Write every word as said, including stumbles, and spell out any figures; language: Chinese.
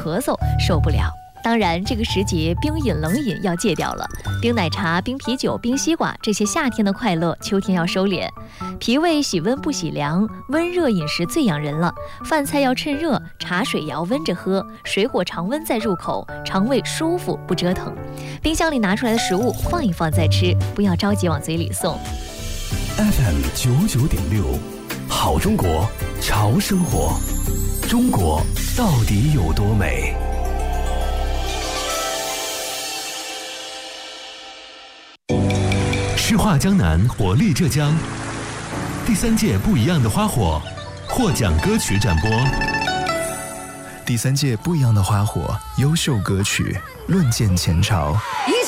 咳嗽，受不了。当然，这个时节冰饮冷饮要戒掉了，冰奶茶、冰啤酒、冰西瓜这些夏天的快乐，秋天要收敛。脾胃喜温不喜凉，温热饮食最养人了。饭菜要趁热，茶水也要温着喝，水果常温再入口，肠胃舒服不折腾。冰箱里拿出来的食物放一放再吃，不要着急往嘴里送。 F M 九九点六，好中国，潮生活。中国到底有多美？诗画江南，活力浙江，第三届不一样的花火获奖歌曲展播。 第三届不一样的花火优秀歌曲论剑前朝。